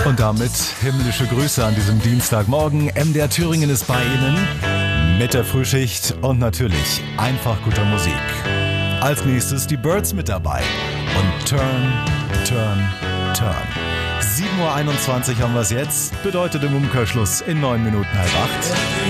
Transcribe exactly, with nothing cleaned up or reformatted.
Und damit himmlische Grüße an diesem Dienstagmorgen. M D R Thüringen ist bei Ihnen mit der Frühschicht und natürlich einfach guter Musik. Als nächstes die Birds mit dabei und Turn, Turn, Turn. sieben Uhr einundzwanzig haben wir es jetzt, bedeutet im Umkehrschluss in neun Minuten halb acht.